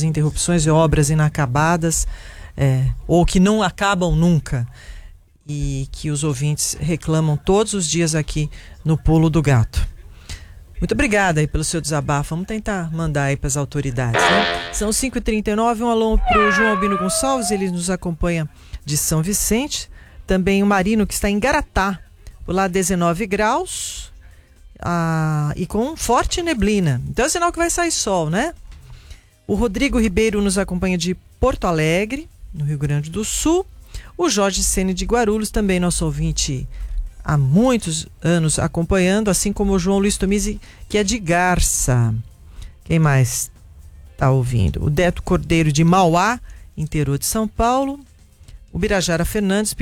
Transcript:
essas interrupções e obras inacabadas, ou que não acabam nunca, e que os ouvintes reclamam todos os dias aqui no Pulo do Gato. Muito obrigada aí pelo seu desabafo. Vamos tentar mandar aí para as autoridades, né? São 5h39, um alô para o João Albino Gonçalves, ele nos acompanha de São Vicente. Também o Marino, que está em Garatá, por lá 19 graus, e com forte neblina. Então é sinal que vai sair sol, né? O Rodrigo Ribeiro nos acompanha de Porto Alegre, no Rio Grande do Sul. O Jorge Ceni de Guarulhos, também nosso ouvinte há muitos anos acompanhando, assim como o João Luiz Tomise, que é de Garça. Quem mais está ouvindo? O Deto Cordeiro de Mauá, interior de São Paulo. O Birajara Fernandes